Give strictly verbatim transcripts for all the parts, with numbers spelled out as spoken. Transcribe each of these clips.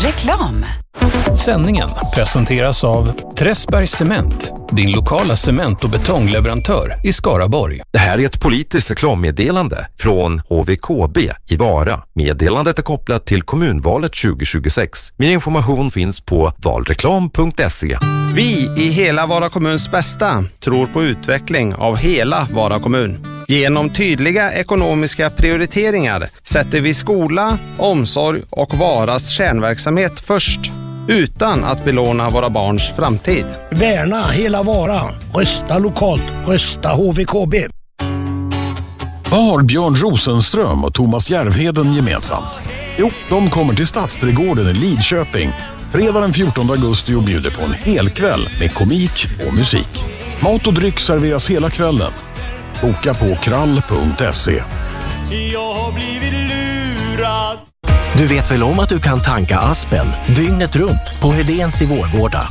Reklam. Sändningen presenteras av Träsbergs Cement, din lokala cement- och betongleverantör i Skaraborg. Det här är ett politiskt reklammeddelande från H V K B i Vara. Meddelandet är kopplat till kommunvalet tjugo tjugosex. Mer information finns på valreklam punkt se. Vi i hela Vara kommuns bästa tror på utveckling av hela Vara kommun. Genom tydliga ekonomiska prioriteringar sätter vi skola, omsorg och Varas kärnverksamhet först, utan att belåna våra barns framtid. Värna hela Vara. Rösta lokalt. Rösta H V K B. Vad har Björn Rosenström och Thomas Järvheden gemensamt? Jo, de kommer till Stadsträdgården i Lidköping fredag den fjortonde augusti och bjuder på en helkväll med komik och musik. Mat och dryck serveras hela kvällen. Boka på krall punkt se. Jag har blivit lurad. Du vet väl om att du kan tanka Aspen dygnet runt på Hedéns i Vårgårda?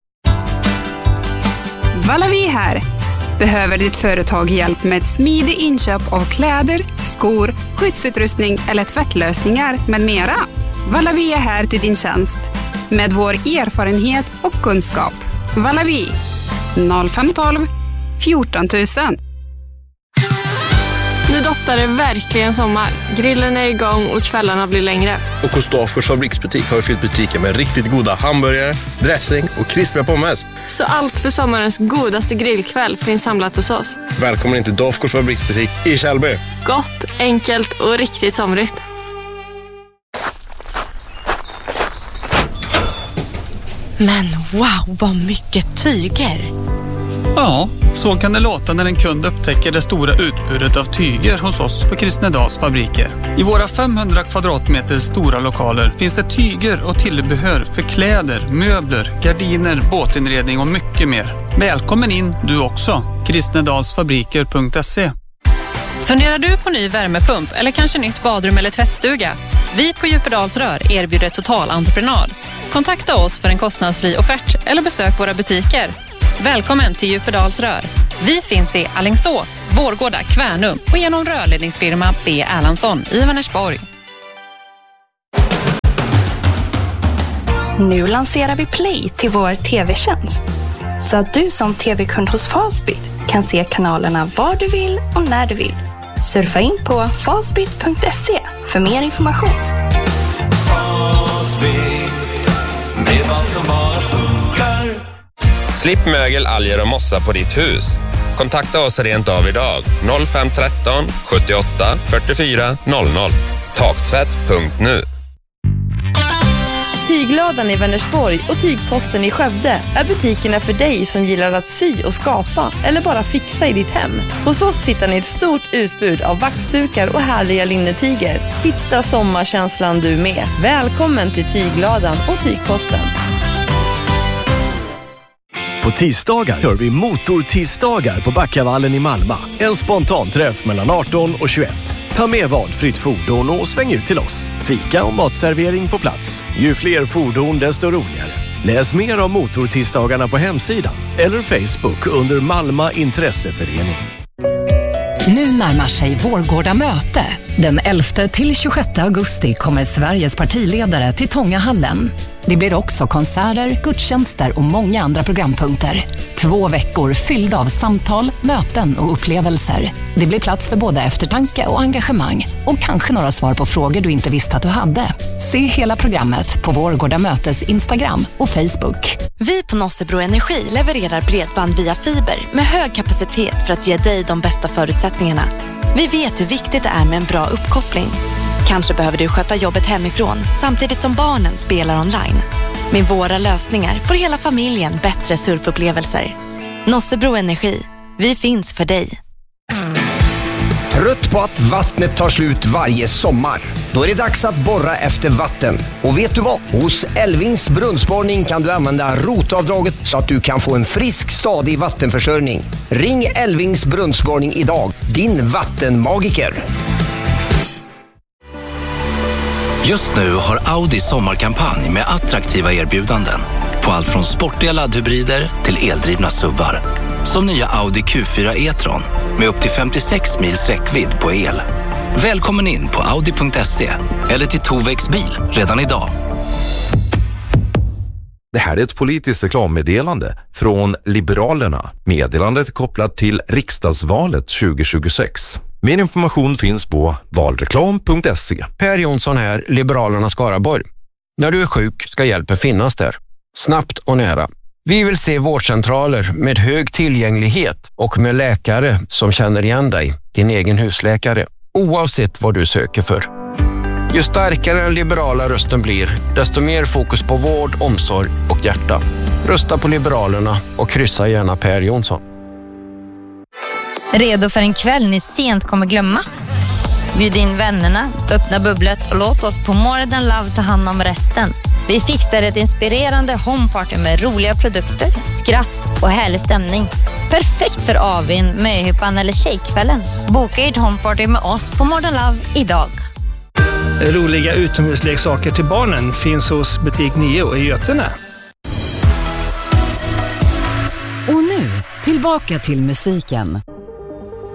Valavi här. Behöver ditt företag hjälp med smidig inköp av kläder, skor, skyddsutrustning eller tvättlösningar med mera? Valavi är här till din tjänst med vår erfarenhet och kunskap. Valavi noll fem ett två fjorton tusen. Nu doftar det verkligen sommar. Grillen är igång och kvällarna blir längre. Och hos Dafgårds fabriksbutik har vi fyllt butiken med riktigt goda hamburgare, dressing och krispiga pommes. Så allt för sommarens godaste grillkväll finns samlat hos oss. Välkommen in till Dafgårds fabriksbutik i Kjellby. Gott, enkelt och riktigt somrigt. Men wow, vad mycket tyger! Ja, så kan det låta när en kund upptäcker det stora utbudet av tyger hos oss på Kristnedals fabriker. I våra femhundra kvadratmeter stora lokaler finns det tyger och tillbehör för kläder, möbler, gardiner, båtinredning och mycket mer. Välkommen in du också, kristnedalsfabriker punkt se. Funderar du på ny värmepump eller kanske nytt badrum eller tvättstuga? Vi på Djupedalsrör erbjuder totalentreprenad. Kontakta oss för en kostnadsfri offert eller besök våra butiker. Välkommen till Djupedalsrör. Vi finns i Alingsås, Vårgårda, Kvärnum och genom rörledningsfirma B. Erlandsson i Vänersborg. Nu lanserar vi Play till vår tv-tjänst. Så att du som tv-kund hos Fastbit kan se kanalerna var du vill och när du vill. Surfa in på fastbit punkt se för mer information. Fastbit, bredband som bara funkar. Slipp mögel, alger och mossa på ditt hus. Kontakta oss rent av idag. noll fem ett tre sjuttioåtta fyrtiofyra noll noll. Taktvätt punkt nu. Tygladan i Vänersborg och Tygposten i Skövde är butikerna för dig som gillar att sy och skapa eller bara fixa i ditt hem. Hos oss hittar ni ett stort utbud av vaxdukar och härliga linnetyger. Hitta sommarkänslan du med. Välkommen till Tygladan och Tygposten. På tisdagar gör vi motortisdagar på Backavallen i Malmö. En spontan träff mellan arton och tjugoett. Ta med valfritt fordon och sväng ut till oss. Fika och matservering på plats. Ju fler fordon desto roligare. Läs mer om motortisdagarna på hemsidan eller Facebook under Malmö Intresseförening. Nu närmar sig Vårgårda möte. Den elfte till tjugosjätte augusti kommer Sveriges partiledare till Tångahallen. Det blir också konserter, gudstjänster och många andra programpunkter. Två veckor fyllda av samtal, möten och upplevelser. Det blir plats för både eftertanke och engagemang. Och kanske några svar på frågor du inte visste att du hade. Se hela programmet på Vårgårda mötes Instagram och Facebook. Vi på Nossebro Energi levererar bredband via fiber med hög kapacitet för att ge dig de bästa förutsättningarna. Vi vet hur viktigt det är med en bra uppkoppling. Kanske behöver du sköta jobbet hemifrån samtidigt som barnen spelar online. Med våra lösningar får hela familjen bättre surfupplevelser. Nossebro Energi. Vi finns för dig. Trött på att vattnet tar slut varje sommar? Då är det dags att borra efter vatten. Och vet du vad? Hos Elvings brunnsborrning kan du använda rotavdraget så att du kan få en frisk, stadig vattenförsörjning. Ring Elvings brunnsborrning idag. Din vattenmagiker. Just nu har Audi sommarkampanj med attraktiva erbjudanden på allt från sportiga laddhybrider till eldrivna S U V:ar. Som nya Audi Q fyra e-tron med upp till femtiosex mils räckvidd på el. Välkommen in på audi punkt se eller till Tovex bil redan idag. Det här är ett politiskt reklammeddelande från Liberalerna. Meddelandet är kopplat till riksdagsvalet tjugo tjugosex. Mer information finns på valreklam punkt se. Per Jonsson här, Liberalerna Skaraborg. När du är sjuk ska hjälpen finnas där. Snabbt och nära. Vi vill se vårdcentraler med hög tillgänglighet och med läkare som känner igen dig, din egen husläkare, oavsett vad du söker för. Ju starkare den liberala rösten blir, desto mer fokus på vård, omsorg och hjärta. Rösta på Liberalerna och kryssa gärna Per Jonsson. Redo för en kväll ni sent kommer glömma? Bjud in vännerna, öppna bubblet och låt oss på More Than Love ta hand om resten. Vi fixar ett inspirerande homeparty med roliga produkter, skratt och härlig stämning. Perfekt för avin, möhippan eller tjejkvällen. Boka ert homeparty med oss på More Than Love idag. Roliga utomhusleksaker till barnen finns hos butik nio i Götene. Och nu, tillbaka till musiken.